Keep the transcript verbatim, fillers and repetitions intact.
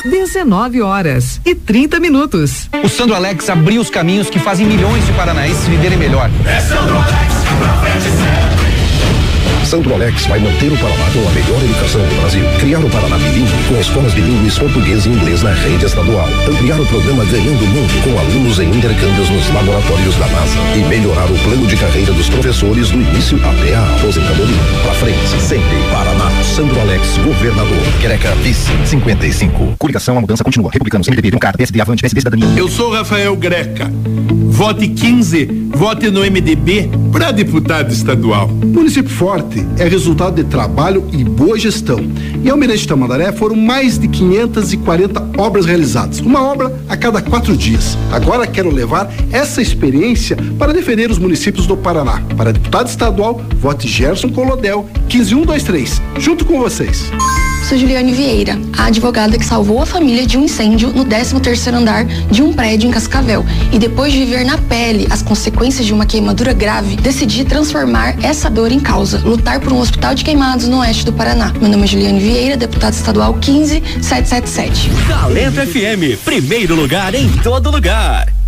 dezenove horas e trinta minutos. O Sandro Alex abriu os caminhos que fazem milhões de paranaenses viverem melhor. É Sandro Alex, pra frente sempre. Sandro Alex vai manter o Paraná com a melhor educação do Brasil. Criar o Paraná bilíngue com escolas bilíngues português e inglês na rede estadual. Ampliar o programa Ganhando o Mundo com alunos em intercâmbios nos laboratórios da NASA. E melhorar o plano de carreira dos professores do início até a aposentadoria. Pra frente, sempre Paraná. Sandro Alex, governador. Quereca, vice, cinquenta e cinco. Coligação, a mudança continua. Republicanos, M D B, Democrata, P S D, Avante, P S D, Cidadania. Eu sou Rafael Greca. Vote quinze, vote no M D B para deputado estadual. Município Forte é resultado de trabalho e boa gestão. E ao Almirante Tamandaré foram mais de quinhentas e quarenta obras realizadas, uma obra a cada quatro dias. Agora quero levar essa experiência para defender os municípios do Paraná. Para deputado estadual, vote Gerson Colodel, quinze um dois três, junto com vocês. Sou Juliane Vieira, a advogada que salvou a família de um incêndio no décimo terceiro andar de um prédio em Cascavel. E depois de viver na pele as consequências de uma queimadura grave, decidi transformar essa dor em causa, lutar por um hospital de queimados no oeste do Paraná. Meu nome é Juliane Vieira, deputada estadual quinze setecentos e setenta e sete. Talento F M, primeiro lugar em todo lugar.